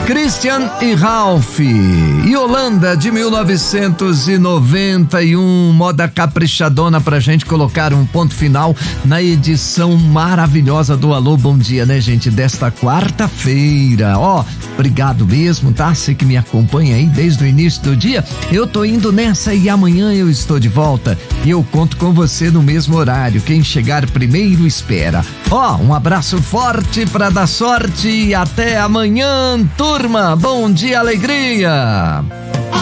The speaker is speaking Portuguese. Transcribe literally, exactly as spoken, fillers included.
Christian e Ralph, Yolanda de mil novecentos e noventa e um, moda caprichadona pra gente colocar um ponto final na edição maravilhosa do Alô Bom Dia, né, gente, desta quarta-feira. Ó, obrigado mesmo, tá? Você que me acompanha aí desde o início do dia. Eu tô indo nessa e amanhã eu estou de volta e eu conto com você no mesmo horário. Quem chegar primeiro espera. Ó, um abraço forte pra dar sorte e até amanhã, turma. Bom dia, alegria.